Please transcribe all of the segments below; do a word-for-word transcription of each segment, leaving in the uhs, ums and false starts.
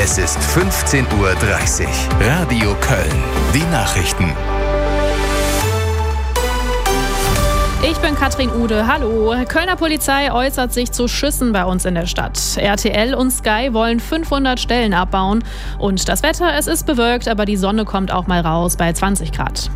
Es ist fünfzehn Uhr dreißig. Radio Köln. Die Nachrichten. Ich bin Katrin Ude, hallo. Kölner Polizei äußert sich zu Schüssen bei uns in der Stadt. R T L und Sky wollen fünfhundert Stellen abbauen. Und das Wetter, es ist bewölkt, aber die Sonne kommt auch mal raus bei zwanzig Grad.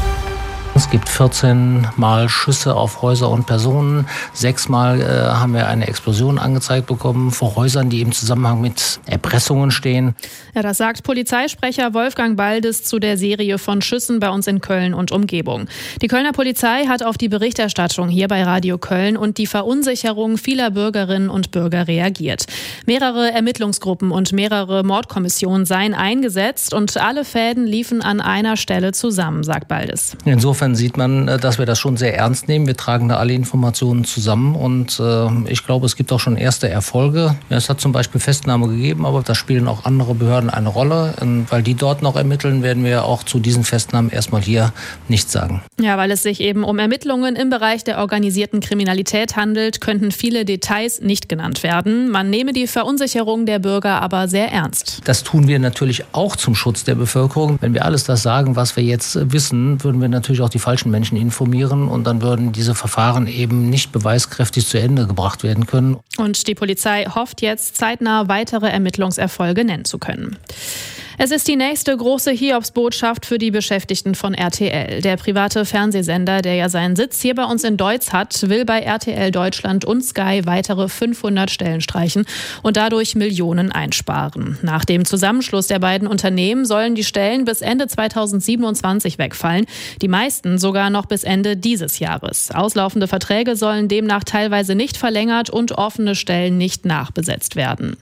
Es gibt vierzehn Mal Schüsse auf Häuser und Personen. Sechsmal äh, haben wir eine Explosion angezeigt bekommen vor Häusern, die im Zusammenhang mit Erpressungen stehen. Ja, das sagt Polizeisprecher Wolfgang Baldes zu der Serie von Schüssen bei uns in Köln und Umgebung. Die Kölner Polizei hat auf die Berichterstattung hier bei Radio Köln und die Verunsicherung vieler Bürgerinnen und Bürger reagiert. Mehrere Ermittlungsgruppen und mehrere Mordkommissionen seien eingesetzt und alle Fäden liefen an einer Stelle zusammen, sagt Baldes. Insofern sieht man, dass wir das schon sehr ernst nehmen. Wir tragen da alle Informationen zusammen und äh, ich glaube, es gibt auch schon erste Erfolge. Ja, es hat zum Beispiel Festnahme gegeben, aber da spielen auch andere Behörden eine Rolle. Und weil die dort noch ermitteln, werden wir auch zu diesen Festnahmen erstmal hier nichts sagen. Ja, weil es sich eben um Ermittlungen im Bereich der organisierten Kriminalität handelt, könnten viele Details nicht genannt werden. Man nehme die Verunsicherung der Bürger aber sehr ernst. Das tun wir natürlich auch zum Schutz der Bevölkerung. Wenn wir alles das sagen, was wir jetzt wissen, würden wir natürlich auch die falschen Menschen informieren und dann würden diese Verfahren eben nicht beweiskräftig zu Ende gebracht werden können. Und die Polizei hofft jetzt, zeitnah weitere Ermittlungserfolge nennen zu können. Es ist die nächste große Hiobsbotschaft für die Beschäftigten von R T L. Der private Fernsehsender, der ja seinen Sitz hier bei uns in Deutz hat, will bei R T L Deutschland und Sky weitere fünfhundert Stellen streichen und dadurch Millionen einsparen. Nach dem Zusammenschluss der beiden Unternehmen sollen die Stellen bis Ende zweitausendsiebenundzwanzig wegfallen, die meisten sogar noch bis Ende dieses Jahres. Auslaufende Verträge sollen demnach teilweise nicht verlängert und offene Stellen nicht nachbesetzt werden.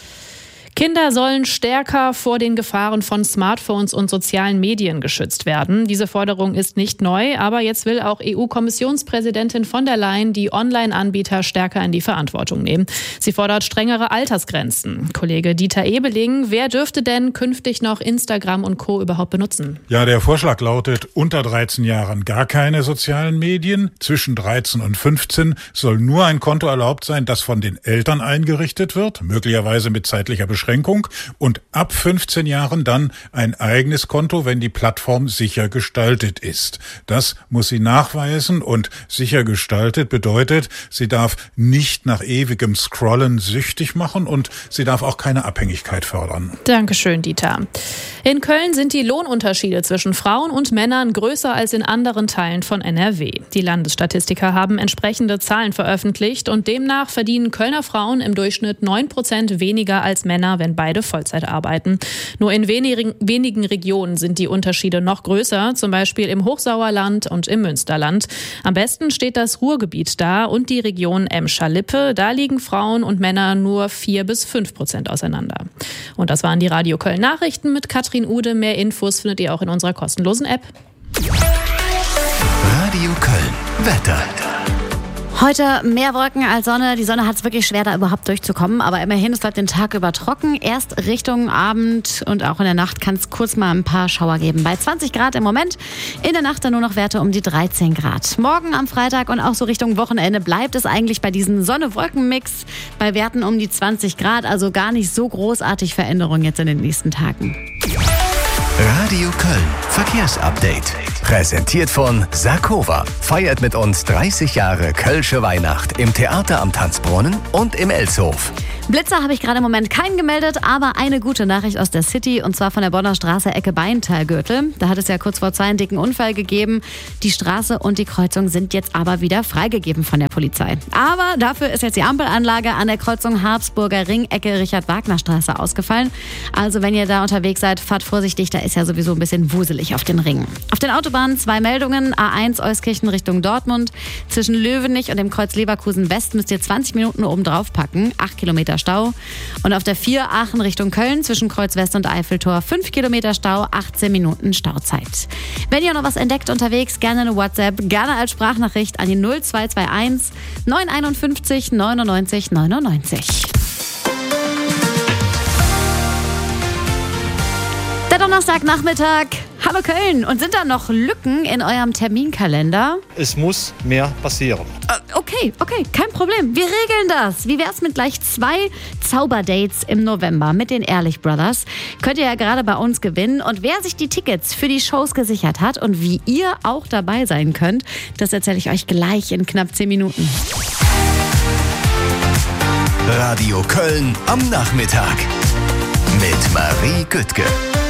Kinder sollen stärker vor den Gefahren von Smartphones und sozialen Medien geschützt werden. Diese Forderung ist nicht neu, aber jetzt will auch E U-Kommissionspräsidentin von der Leyen die Online-Anbieter stärker in die Verantwortung nehmen. Sie fordert strengere Altersgrenzen. Kollege Dieter Ebeling, wer dürfte denn künftig noch Instagram und Co. überhaupt benutzen? Ja, der Vorschlag lautet, unter dreizehn Jahren gar keine sozialen Medien. Zwischen dreizehn und fünfzehn soll nur ein Konto erlaubt sein, das von den Eltern eingerichtet wird, möglicherweise mit zeitlicher Beschränkung. Und ab fünfzehn Jahren dann ein eigenes Konto, wenn die Plattform sicher gestaltet ist. Das muss sie nachweisen und sicher gestaltet bedeutet, sie darf nicht nach ewigem Scrollen süchtig machen und sie darf auch keine Abhängigkeit fördern. Dankeschön, Dieter. In Köln sind die Lohnunterschiede zwischen Frauen und Männern größer als in anderen Teilen von N R W. Die Landesstatistiker haben entsprechende Zahlen veröffentlicht und demnach verdienen Kölner Frauen im Durchschnitt neun Prozent weniger als Männer, wenn beide Vollzeit arbeiten. Nur in wenigen, wenigen Regionen sind die Unterschiede noch größer, zum Beispiel im Hochsauerland und im Münsterland. Am besten steht das Ruhrgebiet da und die Region Emscher-Lippe. Da liegen Frauen und Männer nur vier bis fünf Prozent auseinander. Und das waren die Radio Köln Nachrichten mit Katrin Ude. Mehr Infos findet ihr auch in unserer kostenlosen App. Radio Köln. Wetter. Heute mehr Wolken als Sonne. Die Sonne hat es wirklich schwer, da überhaupt durchzukommen. Aber immerhin, es bleibt den Tag über trocken. Erst Richtung Abend und auch in der Nacht kann es kurz mal ein paar Schauer geben. Bei zwanzig Grad im Moment. In der Nacht dann nur noch Werte um die dreizehn Grad. Morgen am Freitag und auch so Richtung Wochenende bleibt es eigentlich bei diesem Sonne-Wolken-Mix bei Werten um die zwanzig Grad. Also gar nicht so großartig Veränderungen jetzt in den nächsten Tagen. Radio Köln. Verkehrsupdate. Präsentiert von Sarkova. Feiert mit uns dreißig Jahre Kölsche Weihnacht im Theater am Tanzbrunnen und im Elshof. Blitzer habe ich gerade im Moment keinen gemeldet, aber eine gute Nachricht aus der City und zwar von der Bonner Straße Ecke Beintalgürtel. Da hat es ja kurz vor zwei einen dicken Unfall gegeben. Die Straße und die Kreuzung sind jetzt aber wieder freigegeben von der Polizei. Aber dafür ist jetzt die Ampelanlage an der Kreuzung Habsburger Ring, Ecke Richard-Wagner-Straße ausgefallen. Also wenn ihr da unterwegs seid, fahrt vorsichtig, da ist ja sowieso ein bisschen wuselig auf den Ringen. Auf den Autobahnen zwei Meldungen, A eins Euskirchen Richtung Dortmund. Zwischen Löwenich und dem Kreuz Leverkusen West müsst ihr zwanzig Minuten oben drauf packen, acht Kilometer Stau. Und auf der vier Aachen Richtung Köln zwischen Kreuz West und Eiffeltor fünf Kilometer Stau, achtzehn Minuten Stauzeit. Wenn ihr noch was entdeckt unterwegs, gerne eine WhatsApp, gerne als Sprachnachricht an die null zwei zwei eins neun fünf eins neunundneunzig neunundneunzig. Der Donnerstagnachmittag, Hallo Köln. Und sind da noch Lücken in eurem Terminkalender? Es muss mehr passieren. Okay, okay, kein Problem. Wir regeln das. Wie wär's mit gleich zwei Zauberdates im November mit den Ehrlich Brothers? Könnt ihr ja gerade bei uns gewinnen. Und wer sich die Tickets für die Shows gesichert hat und wie ihr auch dabei sein könnt, das erzähle ich euch gleich in knapp zehn Minuten. Radio Köln am Nachmittag mit Marie Güttke.